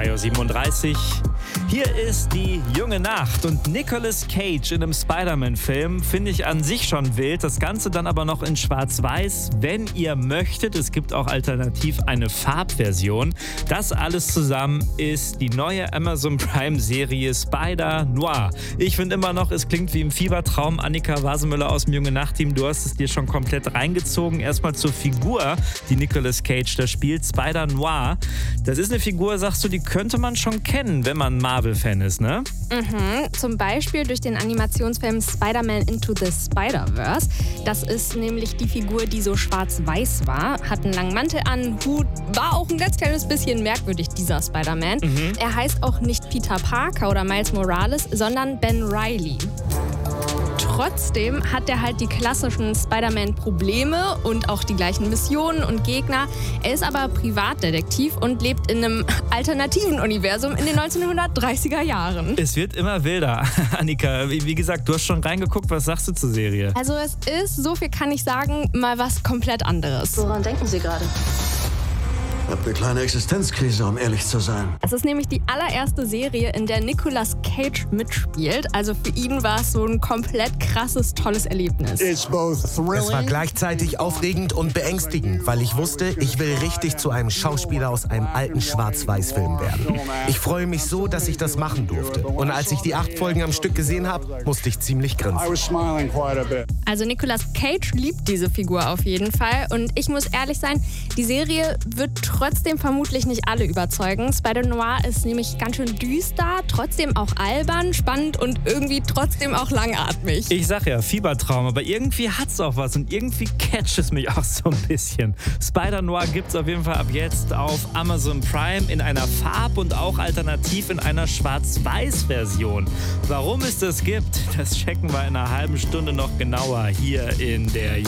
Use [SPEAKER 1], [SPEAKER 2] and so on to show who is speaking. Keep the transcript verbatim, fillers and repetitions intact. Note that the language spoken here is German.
[SPEAKER 1] drei Uhr siebenunddreißig. Hier ist die junge Nacht und Nicolas Cage in einem Spider-Man-Film finde ich an sich schon wild. Das Ganze dann aber noch in Schwarz-Weiß, wenn ihr möchtet. Es gibt auch alternativ eine Farbversion. Das alles zusammen ist die neue Amazon Prime-Serie Spider-Noir. Ich finde immer noch, es klingt wie im Fiebertraum. Annika Wasemüller aus dem junge Nacht-Team, du hast es dir schon komplett reingezogen. Erstmal zur Figur, die Nicolas Cage da spielt, Spider-Noir. Das ist eine Figur, sagst du, die könnte man schon kennen, wenn man Marvel-Fan ist, ne?
[SPEAKER 2] Mhm, zum Beispiel durch den Animationsfilm Spider-Man Into the Spider-Verse. Das ist nämlich die Figur, die so schwarz-weiß war, hat einen langen Mantel an, Hut, war auch ein ganz kleines bisschen merkwürdig, dieser Spider-Man. Mhm. Er heißt auch nicht Peter Parker oder Miles Morales, sondern Ben Reilly. Trotzdem hat er halt die klassischen Spider-Man-Probleme und auch die gleichen Missionen und Gegner. Er ist aber Privatdetektiv und lebt in einem alternativen Universum in den neunzehnhundertdreißiger Jahren.
[SPEAKER 1] Es wird immer wilder. Annika, wie, wie gesagt, du hast schon reingeguckt. Was sagst du zur Serie?
[SPEAKER 2] Also es ist, so viel kann ich sagen, mal was komplett anderes.
[SPEAKER 3] Woran denken Sie gerade?
[SPEAKER 4] Ich habe eine kleine Existenzkrise, um ehrlich zu sein.
[SPEAKER 2] Es ist nämlich die allererste Serie, in der Nicolas Cage mitspielt. Also für ihn war es so ein komplett krasses, tolles Erlebnis.
[SPEAKER 5] Es war gleichzeitig aufregend und beängstigend, weil ich wusste, ich will richtig zu einem Schauspieler aus einem alten Schwarz-Weiß-Film werden. Ich freue mich so, dass ich das machen durfte. Und als ich die acht Folgen am Stück gesehen habe, musste ich ziemlich grinsen.
[SPEAKER 2] Also Nicolas Cage liebt diese Figur auf jeden Fall. Und ich muss ehrlich sein, die Serie wird trotzdem vermutlich nicht alle überzeugen. Spider-Noir ist nämlich ganz schön düster, trotzdem auch albern, spannend und irgendwie trotzdem auch langatmig.
[SPEAKER 1] Ich sag ja, Fiebertraum, aber irgendwie hat's auch was und irgendwie catcht es mich auch so ein bisschen. Spider-Noir gibt's auf jeden Fall ab jetzt auf Amazon Prime in einer Farb- und auch alternativ in einer Schwarz-Weiß-Version. Warum es das gibt, das checken wir in einer halben Stunde noch genauer hier in der